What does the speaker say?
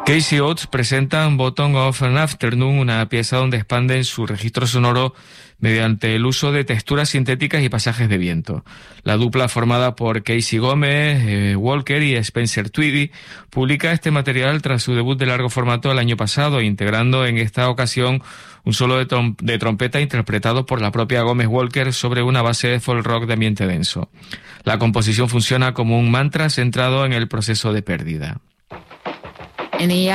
Casey Oates presentan Bottom of an Afternoon, una pieza donde expanden su registro sonoro mediante el uso de texturas sintéticas y pasajes de viento. La dupla formada por Casey Gómez, Walker y Spencer Tweedy publica este material tras su debut de largo formato el año pasado, integrando en esta ocasión un solo de trompeta interpretado por la propia Gómez Walker sobre una base de folk rock de ambiente denso. La composición funciona como un mantra centrado en el proceso de pérdida.